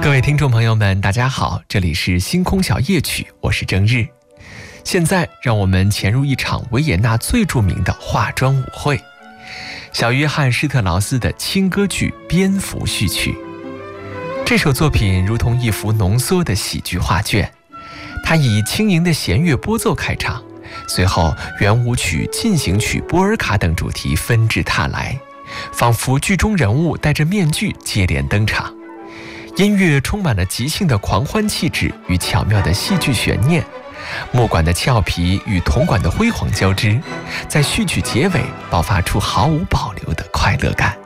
各位听众朋友们，大家好，这里是星空小夜曲，我是郑日。现在让我们潜入一场维也纳最著名的化妆舞会——小约翰施特劳斯的轻歌剧《蝙蝠序曲》。这首作品如同一幅浓缩的喜剧画卷，它以轻盈的弦乐拨奏开场，随后圆舞曲、进行曲、波尔卡等主题纷至沓来，仿佛剧中人物戴着面具接连登场。音乐充满了即兴的狂欢气质与巧妙的戏剧悬念，木管的俏皮与铜管的辉煌交织，在序曲结尾爆发出毫无保留的快乐感。